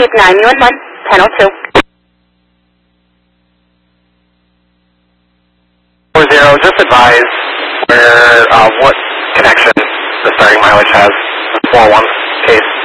Pacific 911, 1002. 40, just advise where, what connection the starting mileage has, 41 case.